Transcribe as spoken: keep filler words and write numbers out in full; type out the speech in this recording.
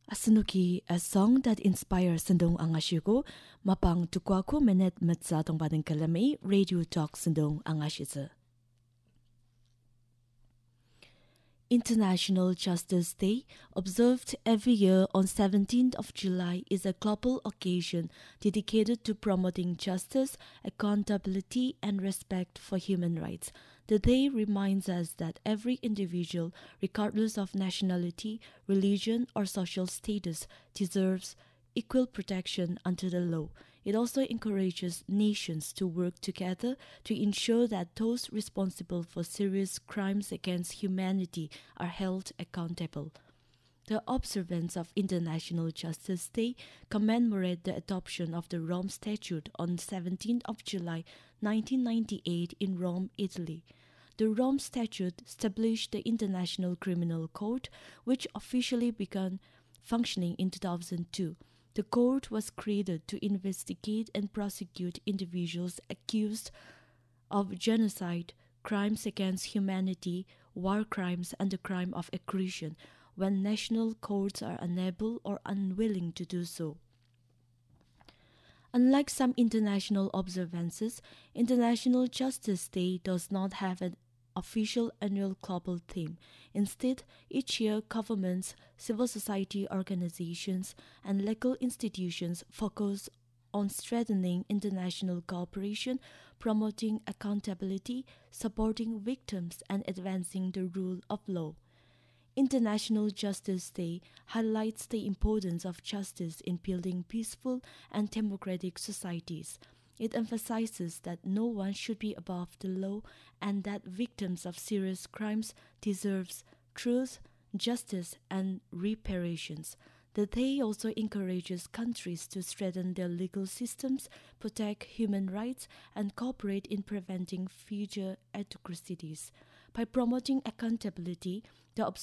Asunuki, a song that inspires Sendong Angashigo, mapang tukwaku menet metza tong badeng kalami, Radio Talk Sendong Angashize. International Justice Day, observed every year on seventeenth of July, is a global occasion dedicated to promoting justice, accountability, and respect for human rights. The day reminds us that every individual, regardless of nationality, religion, or social status, deserves equal protection under the law. It also encourages nations to work together to ensure that those responsible for serious crimes against humanity are held accountable. The observance of International Justice Day commemorates the adoption of the Rome Statute on seventeenth of July nineteen ninety-eight in Rome, Italy. The Rome Statute established the International Criminal Court, which officially began functioning in two thousand two. The court was created to investigate and prosecute individuals accused of genocide, crimes against humanity, war crimes, and the crime of aggression when national courts are unable or unwilling to do so. Unlike some international observances, International Justice Day does not have an official annual global theme. Instead, each year governments, civil society organizations, and legal institutions focus on strengthening international cooperation, promoting accountability, supporting victims, and advancing the rule of law. International Justice Day highlights the importance of justice in building peaceful and democratic societies. It emphasizes that no one should be above the law and that victims of serious crimes deserve truth, justice, and reparations. The day also encourages countries to strengthen their legal systems, protect human rights, and cooperate in preventing future atrocities. By promoting accountability, the